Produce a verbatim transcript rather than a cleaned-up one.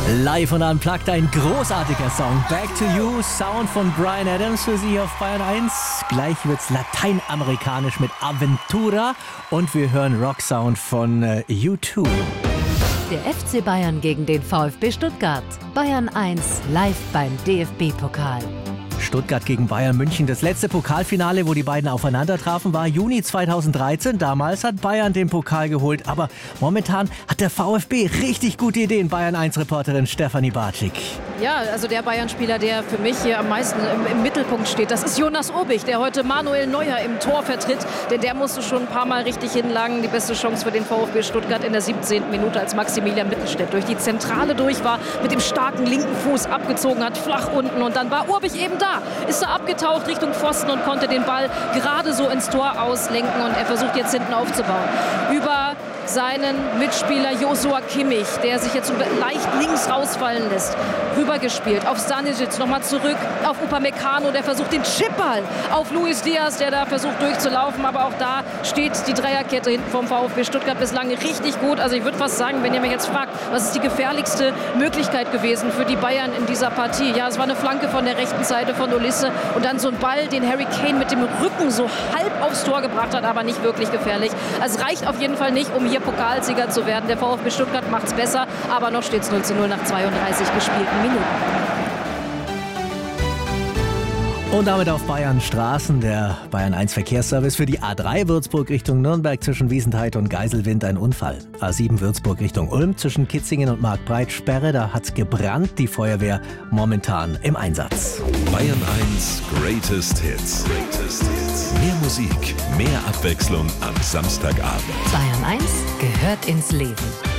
Live und unplugged, ein großartiger Song. Back to You, Sound von Bryan Adams für Sie auf Bayern eins. Gleich wird's lateinamerikanisch mit Aventura und wir hören Rock-Sound von äh, U zwei. Der F C Bayern gegen den VfB Stuttgart. Bayern eins live beim D F B-Pokal. Stuttgart gegen Bayern München. Das letzte Pokalfinale, wo die beiden aufeinander trafen, war Juni zweitausenddreizehn. Damals hat Bayern den Pokal geholt. Aber momentan hat der VfB richtig gute Ideen. Bayern eins Reporterin Stefanie Bartschik. Ja, also der Bayern-Spieler, der für mich hier am meisten im, im Mittelpunkt steht, das ist Jonas Obig, der heute Manuel Neuer im Tor vertritt. Denn der musste schon ein paar Mal richtig hinlangen. Die beste Chance für den VfB Stuttgart in der siebzehnten Minute, als Maximilian Mittelstädt durch die Zentrale durch war, mit dem starken linken Fuß abgezogen hat, flach unten. Und dann war Obig eben da, ist er abgetaucht Richtung Pfosten und konnte den Ball gerade so ins Tor auslenken. Und er versucht jetzt hinten aufzubauen. Über seinen Mitspieler Joshua Kimmich, der sich jetzt so leicht links rausfallen lässt. Rübergespielt auf Stanisic, nochmal zurück auf Upamecano, der versucht den Chipball auf Luis Diaz, der da versucht durchzulaufen. Aber auch da steht die Dreierkette hinten vom VfB Stuttgart bislang richtig gut. Also ich würde fast sagen, wenn ihr mich jetzt fragt, was ist die gefährlichste Möglichkeit gewesen für die Bayern in dieser Partie? Ja, es war eine Flanke von der rechten Seite von Olisse und dann so ein Ball, den Harry Kane mit dem Rücken so halb aufs Tor gebracht hat, aber nicht wirklich gefährlich. Also es reicht auf jeden Fall nicht, um hier Pokalsieger zu werden. Der VfB Stuttgart macht es besser, aber noch steht es null zu null nach zweiunddreißig gespielten Minuten. Und damit auf Bayern Straßen, der Bayern eins Verkehrsservice für die A drei Würzburg Richtung Nürnberg zwischen Wiesenthal und Geiselwind ein Unfall. A sieben Würzburg Richtung Ulm zwischen Kitzingen und Marktbreit Sperre, da hat's gebrannt, die Feuerwehr momentan im Einsatz. Bayern eins Greatest Hits. Greatest Hits. Mehr Musik, mehr Abwechslung am Samstagabend. Bayern eins gehört ins Leben.